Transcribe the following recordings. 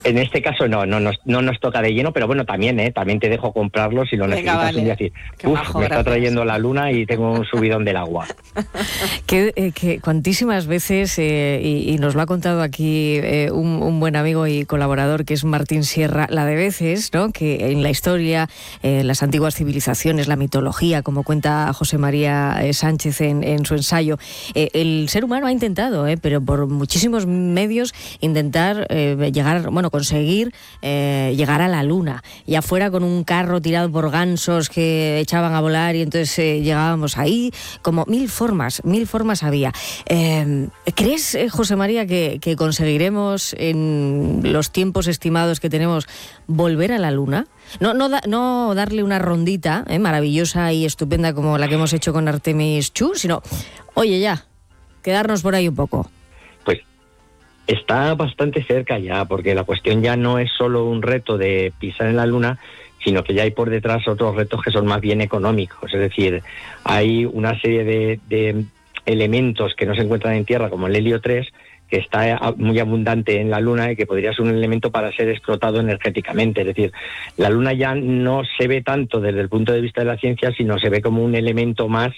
En este caso no nos toca de lleno, pero bueno, también te dejo comprarlo si lo necesitas. Vale. Un día decir, me está trayendo la luna y tengo un subidón del agua. Que cuantísimas veces, y nos lo ha contado aquí un buen amigo y colaborador que es Martín Sierra, la de veces, ¿no?, que en la historia, las antiguas civilizaciones, la mitología, como cuenta José María Sánchez en su ensayo, el ser humano ha intentado, pero por muchísimos medios, intentar conseguir llegar a la luna, ya fuera con un carro tirado por gansos que echaban a volar y entonces llegábamos ahí, como mil formas había. ¿Crees, José María, que conseguiremos en los tiempos estimados que tenemos volver a la luna? No darle una rondita maravillosa y estupenda como la que hemos hecho con Artemis II, sino, oye, ya, quedarnos por ahí un poco. Pues está bastante cerca ya, porque la cuestión ya no es solo un reto de pisar en la luna, sino que ya hay por detrás otros retos que son más bien económicos. Es decir, hay una serie de elementos que no se encuentran en Tierra, como el helio 3, que está muy abundante en la Luna y que podría ser un elemento para ser explotado energéticamente. Es decir, la Luna ya no se ve tanto desde el punto de vista de la ciencia, sino se ve como un elemento más,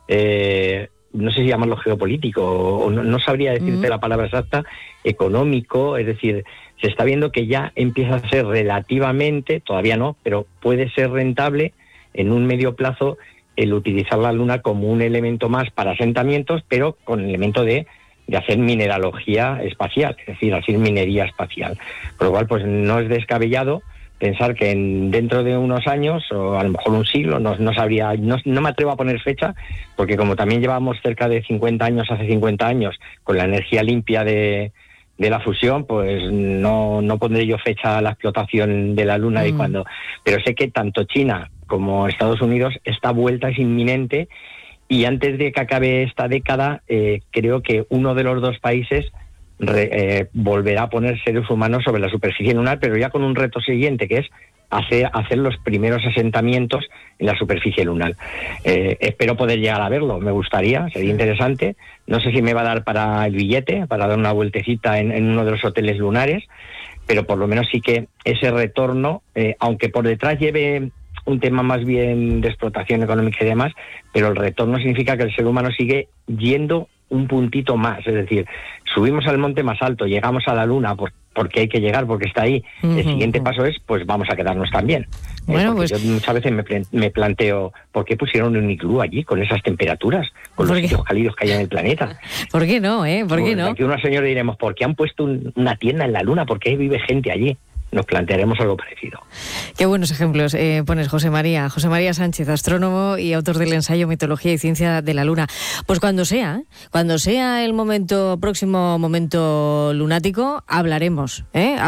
no sé si llamarlo geopolítico, o no sabría decirte la palabra exacta, económico. Es decir, se está viendo que ya empieza a ser relativamente, todavía no, pero puede ser rentable en un medio plazo el utilizar la Luna como un elemento más para asentamientos, pero con el elemento de hacer mineralogía espacial, es decir, hacer minería espacial. Por lo cual, pues no es descabellado pensar que dentro de unos años, o a lo mejor un siglo, no me atrevo a poner fecha, porque como también llevamos cerca de 50 años, hace 50 años, con la energía limpia de la fusión, pues no pondré yo fecha a la explotación de la Luna y cuándo. Pero sé que tanto China como Estados Unidos, esta vuelta es inminente, y antes de que acabe esta década, creo que uno de los dos países volverá a poner seres humanos sobre la superficie lunar, pero ya con un reto siguiente, que es hacer los primeros asentamientos en la superficie lunar. Espero poder llegar a verlo, me gustaría, sería interesante. No sé si me va a dar para el billete, para dar una vueltecita en uno de los hoteles lunares, pero por lo menos sí que ese retorno, aunque por detrás lleve un tema más bien de explotación económica y demás, pero el retorno significa que el ser humano sigue yendo un puntito más. Es decir, subimos al monte más alto, llegamos a la Luna porque hay que llegar, porque está ahí. El siguiente paso es, pues vamos a quedarnos también. Bueno, pues yo muchas veces me planteo, ¿por qué pusieron un iglú allí con esas temperaturas, con los sitios cálidos que hay en el planeta? ¿Por qué no, ¿Por qué no? Aquí unos señores diremos, ¿por qué han puesto una tienda en la Luna? ¿Por qué vive gente allí? Nos plantearemos algo parecido. Qué buenos ejemplos pones, José María Sánchez, astrónomo y autor del ensayo Mitología y Ciencia de la Luna. Pues cuando sea el próximo momento lunático, hablaremos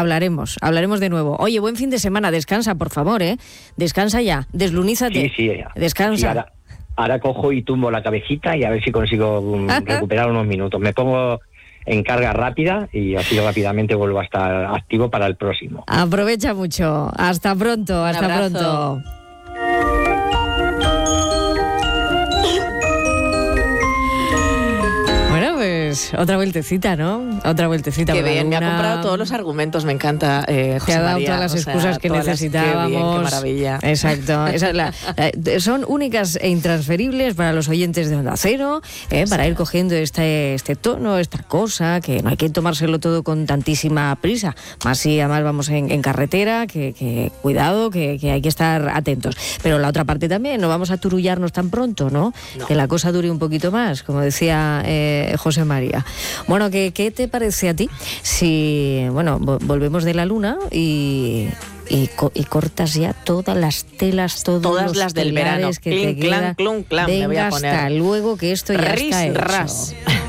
de nuevo. Oye, buen fin de semana, descansa, por favor, descansa ya, deslunízate. Sí, descansa. Sí, ahora cojo y tumbo la cabecita y a ver si consigo recuperar unos minutos. Me pongo en carga rápida y así rápidamente vuelvo a estar activo para el próximo. Aprovecha mucho. Hasta pronto. Hasta pronto. Bueno, pues otra vueltecita, ¿no? Otra vueltecita. Qué bien, me ha comprado todos los argumentos, me encanta, José Te ha dado María, todas las excusas que necesitábamos. Qué bien, qué maravilla. Exacto. Son únicas e intransferibles para los oyentes de Onda Cero, para ir cogiendo este tono, esta cosa, que no hay que tomárselo todo con tantísima prisa. Más si además vamos en carretera, que cuidado, que hay que estar atentos. Pero la otra parte también, no vamos a turullarnos tan pronto, ¿no? Que la cosa dure un poquito más, como decía José María. Bueno, ¿qué te parece a ti si, volvemos de la Luna y cortas ya todas las telas, todas las del verano que te quedan? Venga, me voy a poner. Hasta luego, que esto ya está hecho. Ras.